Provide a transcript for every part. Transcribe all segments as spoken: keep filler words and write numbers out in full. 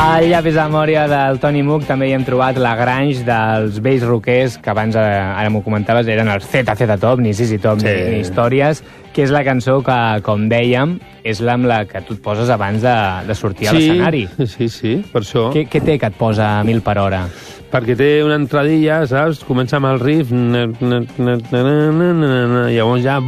Al llapis de memòria del Tony Moog també hi hem trobat la Grange dels vells rockers, que abans, ara m'ho comentaves, eren els Z Z Top, ni Z Z Top, sí. ni, ni històries, que és la cançó que, com dèiem, és la amb la que tu et poses abans de, de sortir sí, a l'escenari. Sí, sí, per això. Què, què té que et posa a mil per hora? Perquè té una entradilla, saps? Comença amb el riff, i llavors ja...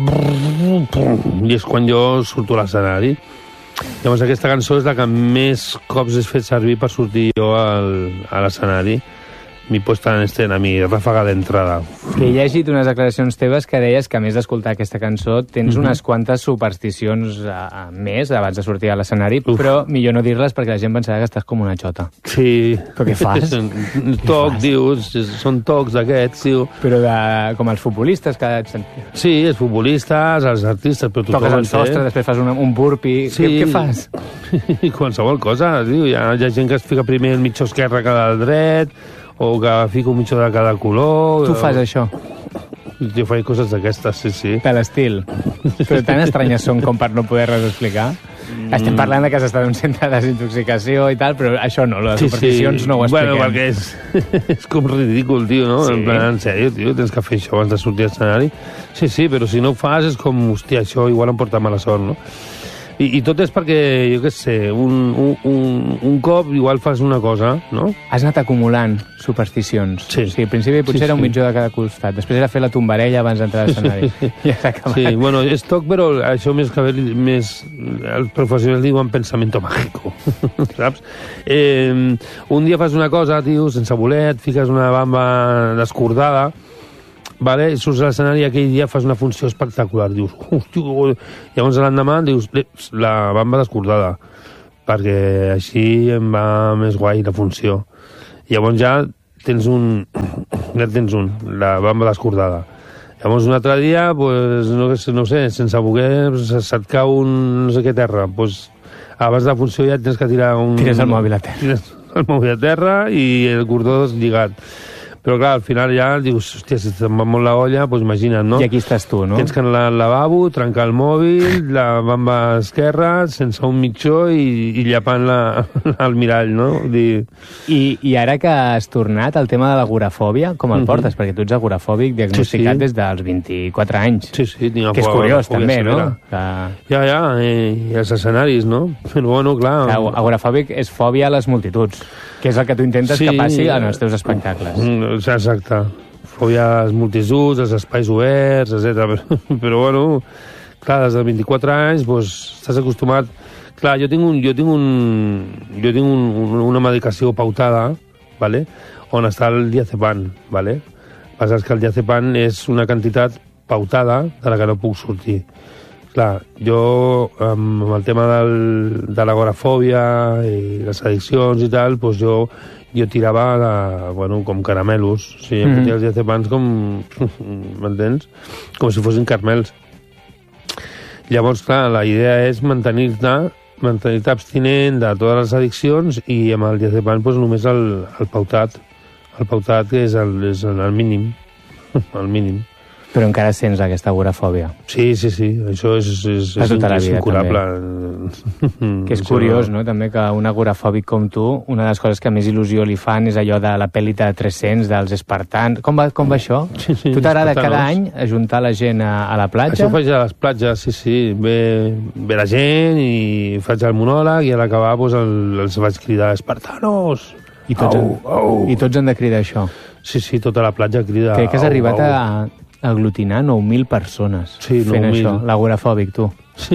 I és quan jo surto a l'escenari. Llavors aquesta cançó és la que més cops he fet servir per sortir jo al, a l'escenari. Mi puesta en escena, mi ràfaga d'entrada. Que he llegit unes declaracions teves que deies que, a més d'escoltar aquesta cançó, tens mm-hmm. unes quantes supersticions a, a més abans de sortir a l'escenari, però millor no dir-les perquè la gent pensarà que estàs com una xota. Sí. Però què fas? Toc, dius, són tocs d'aquests, diu. Però de, com els futbolistes que... Sí, els futbolistes, els artistes, però tothom... Toques el sostre, després fas un, un burpee... Sí. Què, què fas? Qualsevol cosa, diu. Hi ha, hi ha gent que es fica primer el mitjó esquerre que el dret, o que fica un mitjó de cada color... Tu fas això? Jo faig coses d'aquestes, sí, sí. De l'estil. Però tan estranyes són com per no poder-les explicar. Mm. Estem parlant de que has estat en un centre de desintoxicació i tal, però això no, les sí, supersticions sí. no ho expliquem. Bueno, perquè és, és com ridícul, tio, no? Sí. En plan, en sèrio, tio, tens que fer això abans de sortir a l'escenari. Sí, sí, però si no ho fas és com, hòstia, això igual em porta mala sort, no? I, i tot és perquè, jo què sé, un, un, un, un cop igual fas una cosa, no? Has anat acumulant supersticions. Sí. O sigui, al principi potser sí, era un mitjó de cada costat, després era fer la tombarella abans d'entrar a l'escenari. I has acabat. Sí, bueno, és toc, però això més que més... Els professionals diuen pensamiento mágico, saps? Eh, un dia fas una cosa, tio, sense voler, et fiques una bamba descordada, vale? Surts a l'escenari i aquell dia fas una funció espectacular. Dius, hòstia, llavors l'endemà dius, la bamba descordada, perquè així em va més guai la funció. Llavors ja tens un... ja tens un, la bamba descordada. Llavors un altre dia, pues, no, no sé, sense voler, se't cau un no sé què terra. Pues, abans de la funció ja tens que tirar un... Tires el mòbil a terra. Tires el mòbil a terra i el cordó lligat. Però, clar, al final ja dius, hòstia, si te'n va molt la olla, doncs imagina't, no? I aquí estàs tu, no? Tens que anar al lavabo, trencar el mòbil, la bamba esquerra, sense un mitjó i, i llapant la, el mirall, no? Dir... I, I ara que has tornat al tema de l'agorafòbia, com el mm-hmm. portes? Perquè tu ets agorafòbic diagnosticat sí, sí. des dels vint-i-quatre anys. Sí, sí. Tinc que és curiós, també, no? Que... Ja, ja, i els escenaris, no? Però, bueno, clar... Que agorafòbic és fòbia a les multituds, que és el que tu intentes sí, que passi en els teus espectacles. Exacte. Fòbia als multituds, als espais oberts, etcètera. Però, però, bueno, clar, des de vint-i-quatre anys, doncs, estàs acostumat... Clar, jo tinc, un, jo tinc, un, jo tinc un, un, una medicació pautada, ¿vale? On està el diazepam, ¿vale? El que passa és que el diazepam és una quantitat pautada de la que no puc sortir. Clar, jo, amb el tema del, de l'agorafòbia i les addiccions i tal, doncs jo, jo tirava, de, bueno, com caramelos. O sigui, em fotia els diazepams com... m'entens? Com si fossin caramels. Llavors, clar, la idea és mantenir-te mantenir-te abstinent de totes les addiccions i amb el diazepam doncs, només el, el pautat. El pautat que és el, és el mínim. El mínim. Però encara sents aquesta agorafòbia. Sí, sí, sí. Això és, és, és, tota és vida, incurable. Que és curiós, no? També que un agorafòbic com tu, una de les coses que més il·lusió li fan és allò de la pel·li de tres-cents, dels espartans. Com va, com va això? Sí, sí, tu t'agrada cada any ajuntar la gent a, a la platja? Això ho faig a les platges, sí, sí. Ve, ve la gent i faig el monòleg i a l'acabar doncs, el, els vaig cridar espartanos! I tots, au, han, au. I tots han de cridar això? Sí, sí, tota la platja crida... Crec que has au, arribat au. a... aglutinar nou mil persones sí, fent nou mil. això, l'agorafòbic, tu. Sí.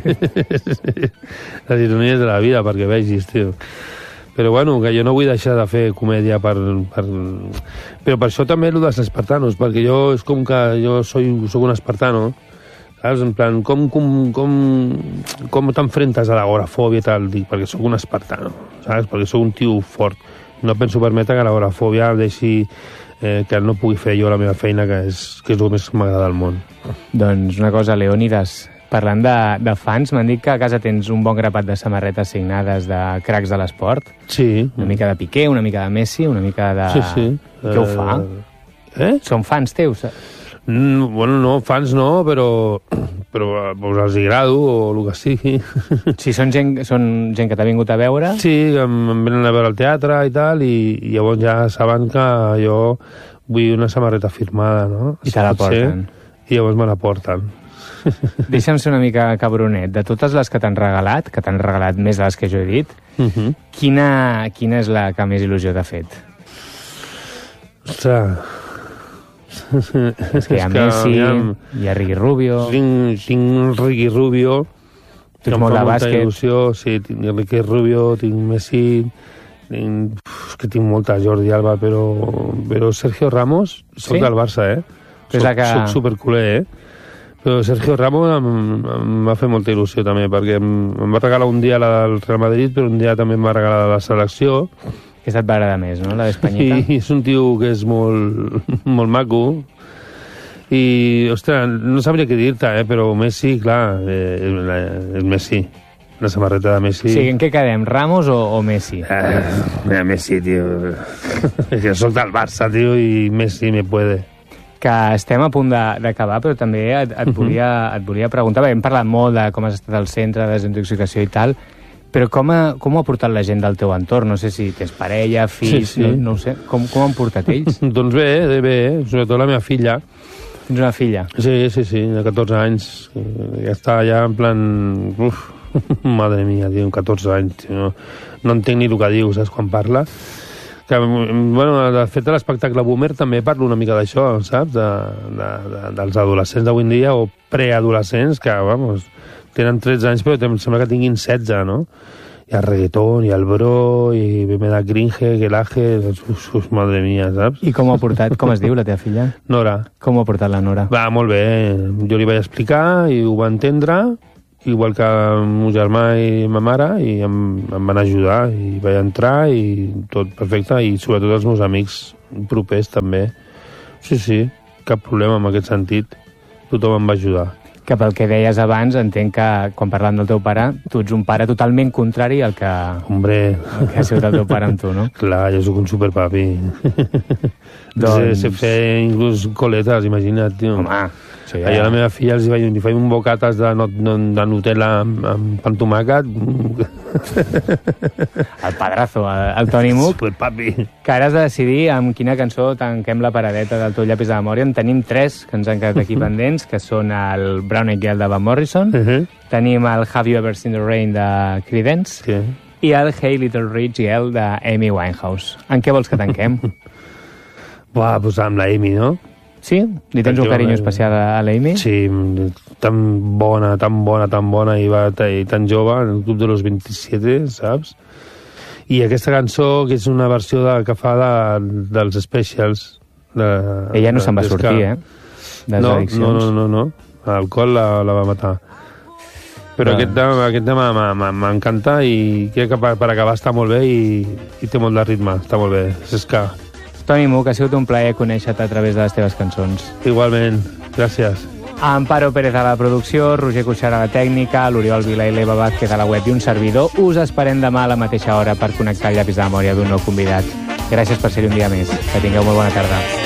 Les ironies de la vida, perquè vegis, tio. Però bueno, que jo no vull deixar de fer comèdia per... per... Però per això també el dels espartanos, perquè jo és com que jo soy, soc un espartano, saps? En plan, com, com, com, com t'enfrentes a l'agorafòbia i tal? Dic, perquè sóc un espartano, saps? Perquè sóc un tio fort. No penso permetre que l'agorafòbia deixi... Eh, que no pugui fer jo la meva feina, que és, que és el més que m'agrada del món. Doncs una cosa, Leònidas, parlant de, de fans, m'han dit que a casa tens un bon grapat de samarretes signades de cracs de l'esport. Sí. Una mica de Piqué, una mica de Messi, una mica de... Sí, sí. Què ho fa? Eh? Són fans teus? Mm, bueno, no, fans no, però però pues, els hi agrado o el que sigui. Sí, són gent, són gent que t'ha vingut a veure? Sí, em, em venen a veure al teatre i tal, i, i llavors ja saben que jo vull una samarreta firmada, no? I te la porten. I llavors me la porten. Deixa'm ser una mica cabronet. De totes les que t'han regalat, que t'han regalat més de les que jo he dit, Uh -huh. quina, quina és la que més il·lusió t'ha fet? Ostres... És que hi ha Messi, ha... hi ha Ricky Rubio... Tinc, tinc Ricky Rubio... Tu ets molt de bàsquet. Il·lusió, sí, tinc Ricky Rubio, tinc Messi... Tinc, uf, que tinc molta, Jordi Alba, però, però Sergio Ramos, soc sí? del Barça, eh? Soc, soc, que... soc superculer, eh? Però Sergio Ramos em, em va fer molta il·lusió també, perquè em, em va regalar un dia la del Real Madrid, però un dia també em va regalar la selecció. Aquesta et va agradar més, no?, la d'Espanyita. I és un tio que és molt, molt maco. I, ostres, no sabria què dir-te, eh? Però Messi, clar, eh, és Messi. La samarreta de Messi... Sí, en què quedem, Ramos o, o Messi? Eh, mira, Messi, tio. Jo soc del Barça, tio, i Messi me puede. Que estem a punt d'acabar, però també et, et, volia, et volia preguntar, perquè hem parlat molt de com has estat al centre de desintoxicació i tal, però com ha, com ho ha portat la gent del teu entorn? No sé si tens parella, fills, sí, sí. No, no ho sé. Com, com han portat ells? Doncs bé, bé, sobretot la meva filla. Tens una filla? Sí, sí, sí, de catorze anys. Ja està ja en plan... Uf, madre mia, tio, catorze anys. Tio, no, no entenc ni el que diu, saps, quan parla. Que, bueno, de fet, a l'espectacle Boomer també parlo una mica d'això, saps? De, de, de, dels adolescents d'avui en dia, o preadolescents, que, vamos, tenen tretze anys, però em sembla que tinguin setze, no? Hi ha reggaeton, hi ha el bro, i me da cringe, que l'aje, uf, uf, madre mia, saps? I com ho ha portat? Com es diu, la teva filla? Nora. Com ho ha portat la Nora? Va, molt bé. Jo li vaig explicar i ho va entendre, igual que el meu germà i ma mare, i em, em van ajudar, i vaig entrar, i tot perfecte, i sobretot els meus amics propers també. Sí, sí, cap problema en aquest sentit. Tothom em va ajudar. Que pel que deies abans, entenc que, quan parlant del teu pare, tu ets un pare totalment contrari al que, Hombre. al que ha sigut el teu pare amb tu, no? Clar, jo sóc un superpapi. Doncs... Sé, sé fer inclús coletes, imagina't, tio. Home, això ja... Ahir a la meva filla els vaig, li faig un bocates de, no, de Nutella amb, amb pan tomàquet. El padrazo, el, el Toni Mook. Superpapi. Que ara has de decidir amb quina cançó tanquem la paradeta del teu llapis de memòria. En tenim tres que ens han quedat aquí pendents, que són el Brown Eyed Girl de Van Morrison, Uh -huh. tenim el Have You Ever Seen the Rain de Creedence, Sí. i el Hey Little Rich Girl de Amy Winehouse. En què vols que tanquem? Buah, pues amb la Amy, no? Sí? Li tens un carinyo especial a l'Amy? Sí, tan bona, tan bona, tan bona, i va i tan jove, en el club de los veintisiete, saps? I aquesta cançó, que és una versió de, que fa de, dels specials. De, Ella no se'n va sortir, que... eh? De les no, addiccions. no, no, no, no. L'alcohol la, la va matar. Però Ah. aquest tema, aquest tema m'encanta, i crec que per, per acabar està molt bé, i, i té molt de ritme, està molt bé. És que... Toni Mook, ha sigut un plaer conèixer-te a través de les teves cançons. Igualment, gràcies. Amparo Pérez a la producció, Roger Cuixart a la tècnica, l'Oriol Vila i l'Eva Vázquez a la web i un servidor. Us esperem demà a la mateixa hora per connectar el llapis de memòria d'un nou convidat. Gràcies per ser-hi un dia més. Que tingueu molt bona tarda.